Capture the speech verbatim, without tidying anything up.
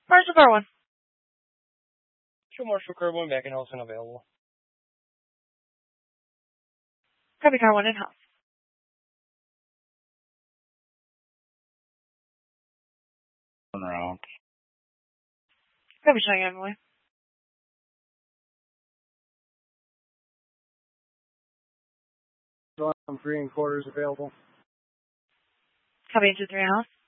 Marshall Car one. Show Marshall Car one back in house and available. Copy Car one in house. Turn around. Copy showing Emily. Some three and quarters available. Copy into three in house.